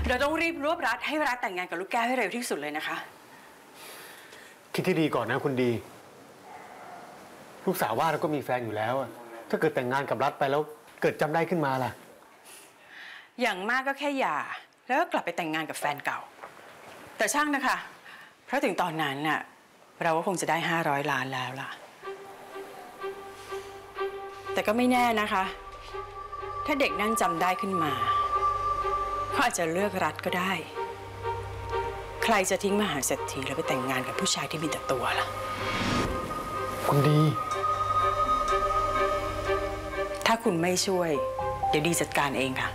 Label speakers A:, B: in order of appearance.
A: เราต้องรีบรวบรัดให้รัฐแต่งงานกับลูกแก้วให้เร็วที่สุดเลยนะคะ
B: คิดที่ดีก่อนนะคุณดีลูกสาวว่าเราก็มีแฟนอยู่แล้วถ้าเกิดแต่งงานกับรัฐไปแล้วเกิดจำได้ขึ้นมาล่ะ
A: อย่างมากก็แค่หย่าแล้วก็กลับไปแต่งงานกับแฟนเก่าแต่ช่างนะคะเพราะถึงตอนนั้นน่ะเราก็คงจะได้500 ล้านแล้วล่ะแต่ก็ไม่แน่นะคะถ้าเด็กนั่นจำได้ขึ้นมาเขาอาจจะเลือกรัฐก็ได้ใครจะทิ้งมหาเศรษฐีแล้วไปแต่งงานกับผู้ชายที่มีแต่ตัวล่ะ
B: คุณดี
A: ถ้าคุณไม่ช่วยเดี๋ยวดีจัดการเองค่ะ